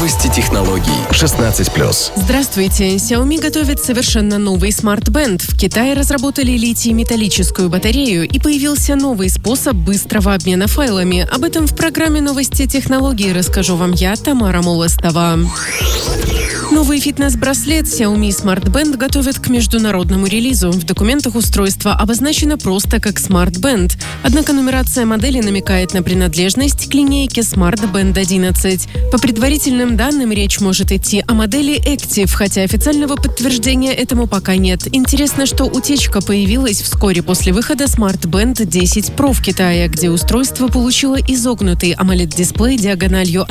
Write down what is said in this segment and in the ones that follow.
Новости технологий. 16+. Здравствуйте. Xiaomi готовит совершенно новый Smart Band. В Китае разработали литий-металлическую батарею и появился новый способ быстрого обмена файлами. Об этом в программе «Новости технологий» расскажу вам я, Тамара Молостова. Новый фитнес-браслет Xiaomi Smart Band готовят к международному релизу. В документах устройство обозначено просто как Smart Band. Однако нумерация модели намекает на принадлежность к линейке Smart Band 11. По предварительным данным, речь может идти о модели Active, хотя официального подтверждения этому пока нет. Интересно, что утечка появилась вскоре после выхода Smart Band 10 Pro в Китае, где устройство получило изогнутый AMOLED-дисплей диагональю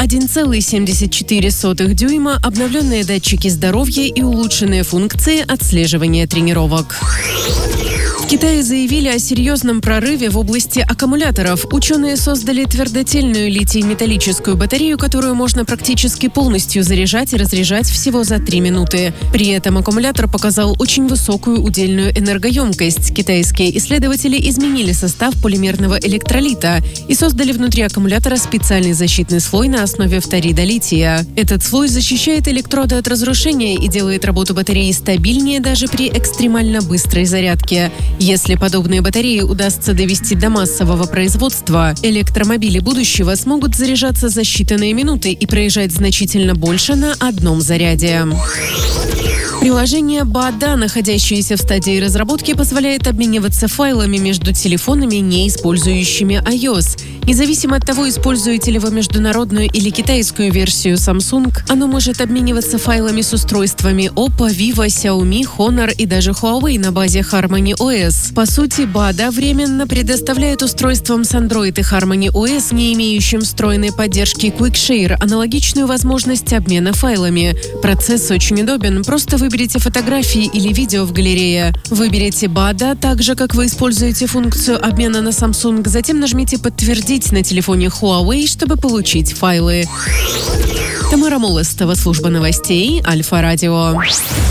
1,74 дюйма, обновленные датчики здоровья и улучшенные функции отслеживания тренировок. В Китае заявили о серьезном прорыве в области аккумуляторов. Ученые создали твердотельную литий-металлическую батарею, которую можно практически полностью заряжать и разряжать всего за 3 минуты. При этом аккумулятор показал очень высокую удельную энергоемкость. Китайские исследователи изменили состав полимерного электролита и создали внутри аккумулятора специальный защитный слой на основе фторида лития. Этот слой защищает электроды от разрушения и делает работу батареи стабильнее даже при экстремально быстрой зарядке. Если подобные батареи удастся довести до массового производства, электромобили будущего смогут заряжаться за считанные минуты и проезжать значительно больше на одном заряде. Приложение Bada, находящееся в стадии разработки, позволяет обмениваться файлами между телефонами, не использующими iOS. Независимо от того, используете ли вы международную или китайскую версию Samsung, оно может обмениваться файлами с устройствами Oppo, Vivo, Xiaomi, Honor и даже Huawei на базе Harmony OS. По сути, Bada временно предоставляет устройствам с Android и Harmony OS, не имеющим встроенной поддержки QuickShare, аналогичную возможность обмена файлами. Процесс очень удобен. Просто выберите фотографии или видео в галерее. Выберите Bada, так же, как вы используете функцию обмена на Samsung, затем нажмите «Подтвердить» на телефоне Huawei, чтобы получить файлы. Тамара Молостова, служба новостей Альфа Радио.